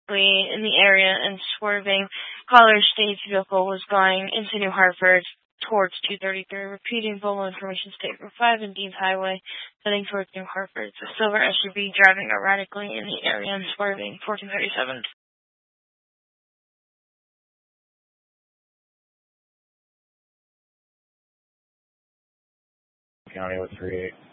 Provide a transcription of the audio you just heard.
erratically in the area and swerving. Caller state's vehicle was going into New Hartford towards 233, repeating Volvo information statement 5 and Dean's Highway, heading towards New Hartford. The silver SUV driving erratically in the area and swerving 1437. County with 38.